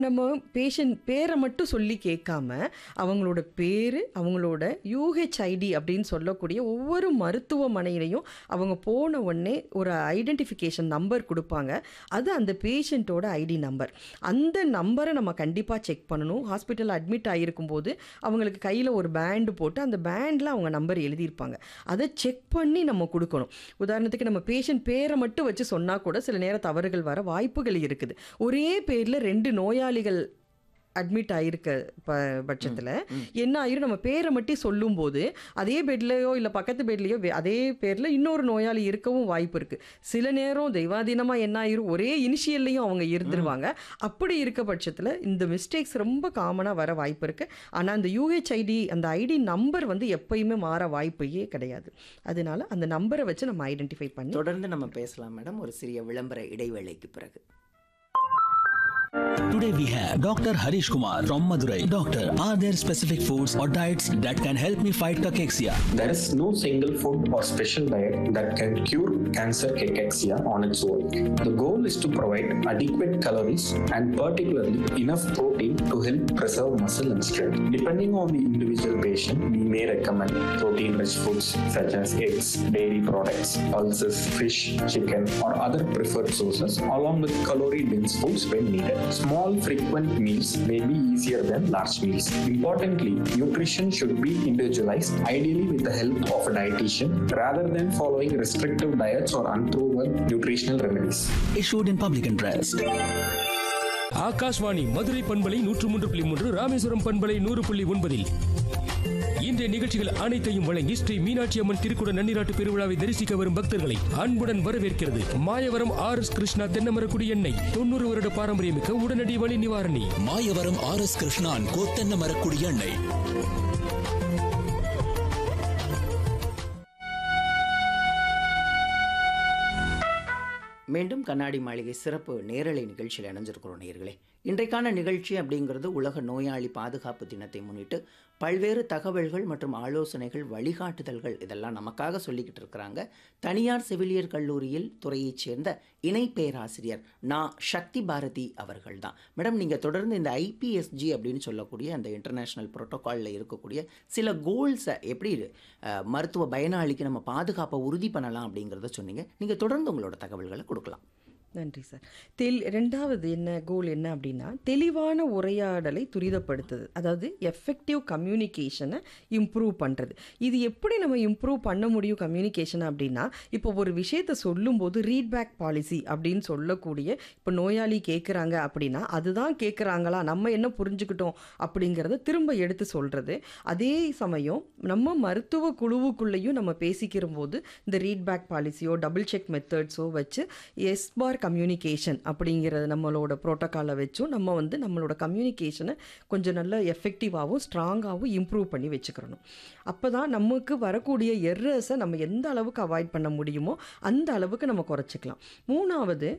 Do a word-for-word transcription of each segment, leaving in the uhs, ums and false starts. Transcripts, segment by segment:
நம்ம பேஷண்ட் பேரை மட்டும் சொல்லி கேட்காம, அவங்களோட பேரு, அவங்களோட யூஹெச்ஐடி அப்படின்னு சொல்லக்கூடிய ஒவ்வொரு மருத்துவமனையிலையும் அவங்க போன உடனே ஒரு ஐடென்டிஃபிகேஷன் நம்பர் குடுப்பாங்க. அது அந்த பேஷண்ட்டோட ஐடி நம்பர். அந்த நம்பரை நம்ம கண்டிப்பா செக் பண்ணணும். ஹாஸ்பிட்டல்ல அட்மிட் ஆகியிருக்கும்போது அவங்களுக்கு கையில ஒரு பேண்ட் போட்டு அந்த பேண்ட்ல அவங்க நம்பர் எழுதியிருப்பாங்க. அதை செக் பண்ணி நம்ம கொடுக்கணும். உதாரணத்துக்கு நம்ம பேஷண்ட் பேரை மட்டும் வச்சு சொன்னா கூட சில நேரம் தவறுகள் வர வாய்ப்புகள் இருக்குது. ஒரே பேர்ல ரெண்டு நோயாளிகள் அட்மிட் ஆயிருக்க ப பட்சத்தில் என்ன ஆயிரும், நம்ம பேரை மட்டும் சொல்லும்போது அதே பெட்லையோ இல்லை பக்கத்து பெட்லையோ அதே பேரில் இன்னொரு நோயாளி இருக்கவும் வாய்ப்பு இருக்குது. சில நேரம் தெய்வாதீனமாக என்ன ஆயிரும், ஒரே இனிஷியல்லையும் அவங்க இருந்துருவாங்க. அப்படி இருக்க பட்சத்தில் இந்த மிஸ்டேக்ஸ் ரொம்ப காமனாக வர வாய்ப்பு இருக்குது. ஆனால் அந்த யூஹெச்ஐடி அந்த ஐடி நம்பர் வந்து எப்பயுமே மாற வாய்ப்பே கிடையாது. அதனால அந்த நம்பரை வச்சு நம்ம ஐடென்டிஃபை பண்ணி தொடர்ந்து நம்ம பேசலாம் மேடம், ஒரு சிறிய விளம்பர இடைவேளைக்கு பிறகு. Today we have Doctor Harish Kumar from Madurai. Doctor, are there specific foods or diets that can help me fight cachexia? There is no single food or special diet that can cure cancer cachexia on its own. The goal is to provide adequate calories and particularly enough protein to help preserve muscle and strength. Depending on the individual patient, we may recommend protein-rich foods such as eggs, dairy products, pulses, fish, chicken, or other preferred sources, along with calorie-dense foods when needed. Small frequent meals may be easier than large meals. Importantly, nutrition should be individualized, ideally with the help of a dietitian, rather than following restrictive diets or unproven nutritional remedies. Issued in public interest. Akashvani Madurai பண்பலை நூற்று மூன்று புள்ளி மூன்று, ராமேஸ்வரம் பண்பலை நூறு புள்ளி ஒன்பதில் இன்றைய நிகழ்ச்சிகள் அனைத்தையும் வழங்கி ஸ்ரீ மீனாட்சி அம்மன் திருக்குட நன்னிராட்டு பெருவிழாவை தரிசிக்க வரும் பக்தர்களை அன்புடன் வரவேற்கிறது மாயவரம் ஆர் எஸ் கிருஷ்ணா தென்னமரக்குடி எண்ணெய். தொண்ணூறு வருட பாரம்பரியமிக்க உடனடி வலி நிவாரணி. மாயவரம் ஆர் எஸ் கிருஷ்ணான் கோத்தென்னமரக்குடி எண்ணெய். மீண்டும் கண்ணாடி மாளிகை சிறப்பு நேரலை நிகழ்ச்சியில் இணைஞ்சிருக்கிறோம் நேயர்களே. இன்றைக்கான நிகழ்ச்சி அப்படிங்கிறது உலக நோயாளி பாதுகாப்பு தினத்தை முன்னிட்டு பல்வேறு தகவல்கள் மற்றும் ஆலோசனைகள், வழிகாட்டுதல்கள் இதெல்லாம் நமக்காக சொல்லிக்கிட்டு இருக்கிறாங்க தனியார் செவிலியர் கல்லூரியில் துறையைச் சேர்ந்த இணை பேராசிரியர் நா சக்தி பாரதி அவர்கள் தான். மேடம், நீங்கள் தொடர்ந்து இந்த ஐபிஎஸ்ஜி அப்படின்னு சொல்லக்கூடிய அந்த இன்டர்நேஷ்னல் புரோட்டோகாலில் இருக்கக்கூடிய சில கோல்ஸை எப்படி மருத்துவ பயனாளிக்கு நம்ம பாதுகாப்பை உறுதி பண்ணலாம் அப்படிங்கிறத சொன்னீங்க. நீங்கள் தொடர்ந்து உங்களோட தகவல்களை கொடுக்கலாம். நன்றி சார். தெல் ரெண்டாவது என்ன கோல் என்ன அப்படின்னா, தெளிவான உரையாடலை துரிதப்படுத்துது. அதாவது எஃபெக்டிவ் கம்யூனிகேஷனை இம்ப்ரூவ் பண்ணுறது. இது எப்படி நம்ம இம்ப்ரூவ் பண்ண முடியும் கம்யூனிகேஷன் அப்படின்னா, இப்போ ஒரு விஷயத்தை சொல்லும்போது ரீட்பேக் பாலிசி அப்படின்னு சொல்லக்கூடிய, இப்போ நோயாளி கேட்குறாங்க அப்படின்னா அதுதான் கேட்குறாங்களா, நம்ம என்ன புரிஞ்சுக்கிட்டோம் அப்படிங்கிறத திரும்ப எடுத்து சொல்கிறது. அதே சமயம் நம்ம மருத்துவ குழுவுக்குள்ளேயும் நம்ம பேசிக்கிற போது இந்த ரீட்பேக் பாலிசியோ டபுள் செக் மெத்தட்ஸோ வச்சு எஸ் பார் கம்யூனிகேஷன் அப்படிங்கிறது நம்மளோட ப்ரோட்டோக்காலை வச்சும் நம்ம வந்து நம்மளோட கம்யூனிகேஷனை கொஞ்சம் நல்ல எஃபெக்டிவாகவும் ஸ்ட்ராங்காகவும் இம்ப்ரூவ் பண்ணி வச்சுக்கிறணும். அப்போ தான் நமக்கு வரக்கூடிய எர்ரர்ஸை நம்ம எந்த அளவுக்கு அவாய்ட் பண்ண முடியுமோ அந்த அளவுக்கு நம்ம குறைச்சிக்கலாம். மூணாவது,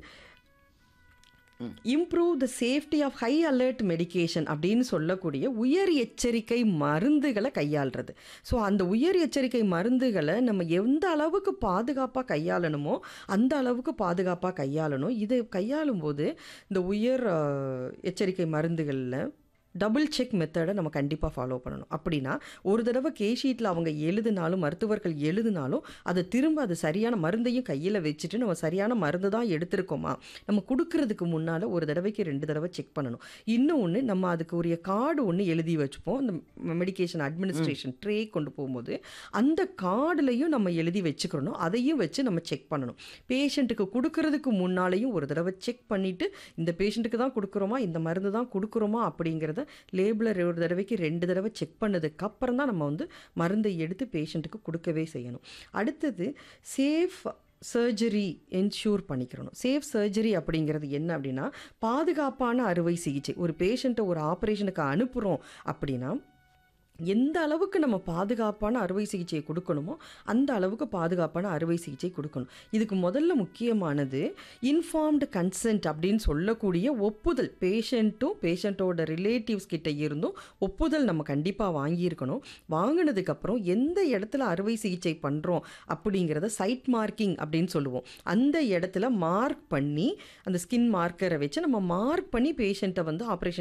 improve the safety of high alert medication அப்படின்னு சொல்லக்கூடிய உயர் எச்சரிக்கை மருந்துகளை கையாளுறது. ஸோ அந்த உயர் எச்சரிக்கை மருந்துகளை நம்ம எந்த அளவுக்கு பாதுகாப்பாக கையாளணுமோ அந்த அளவுக்கு பாதுகாப்பாக கையாளணும். இதை கையாளும் போது இந்த உயர் எச்சரிக்கை மருந்துகளில் டபுள் செக் மெத்தடை நம்ம கண்டிப்பாக ஃபாலோ பண்ணணும். அப்படின்னா ஒரு தடவை கேஷீட்டில் அவங்க எழுதினாலும் மருத்துவர்கள் எழுதினாலும் அதை திரும்ப அது சரியான மருந்தையும் கையில் வச்சுட்டு நம்ம சரியான மருந்து தான் எடுத்திருக்கோமா நம்ம கொடுக்கறதுக்கு முன்னால் ஒரு தடவைக்கு ரெண்டு தடவை செக் பண்ணணும். இன்னொன்று, நம்ம அதுக்கு உரிய கார்டு ஒன்று எழுதி வச்சுப்போம். அந்த மெடிக்கேஷன் அட்மினிஸ்ட்ரேஷன் ட்ரே கொண்டு போகும்போது அந்த கார்டுலையும் நம்ம எழுதி வச்சுக்கிறணும். அதையும் வச்சு நம்ம செக் பண்ணணும். பேஷண்ட்டுக்கு கொடுக்கறதுக்கு முன்னாலேயும் ஒரு தடவை செக் பண்ணிவிட்டு இந்த பேஷண்ட்டுக்கு தான் கொடுக்குறோமா, இந்த மருந்து தான் கொடுக்குறோமா அப்படிங்கிறத லேபிளை ஒரு தடவைக்கு ரெண்டு தடவை செக் பண்ணதுக்கு அப்புறம் தான் நம்ம வந்து மருந்தை எடுத்து பேஷண்ட்டுக்கு கொடுக்கவே செய்யணும். அடுத்தது, safe surgery ensure பண்ணிக்கிறணும். Safe surgery அப்படிங்கிறது என்ன அப்படின்னா, பாதுகாப்பான அறுவை சிகிச்சை. ஒரு பேஷண்ட்டை ஒரு ஆப்ரேஷனுக்கு அனுப்புகிறோம் அப்படின்னா எந்த அளவுக்கு நம்ம பாதுகாப்பான அறுவை சிகிச்சையை கொடுக்கணுமோ அந்த அளவுக்கு பாதுகாப்பான அறுவை சிகிச்சை கொடுக்கணும். இதுக்கு முதல்ல முக்கியமானது இன்ஃபார்ம்டு கன்சென்ட் அப்படின்னு சொல்லக்கூடிய ஒப்புதல். பேஷண்ட்டும் பேஷண்ட்டோட ரிலேட்டிவ்ஸ் கிட்ட இருந்தும் ஒப்புதல் நம்ம கண்டிப்பாக வாங்கியிருக்கணும். வாங்கினதுக்கப்புறம் எந்த இடத்துல அறுவை சிகிச்சை பண்ணுறோம் அப்படிங்கிறத சைட் மார்க்கிங் அப்படின்னு சொல்லுவோம். அந்த இடத்துல மார்க் பண்ணி அந்த ஸ்கின் மார்க்கரை வச்சு நம்ம மார்க் பண்ணி பேஷண்ட்டை வந்து ஆப்ரேஷன்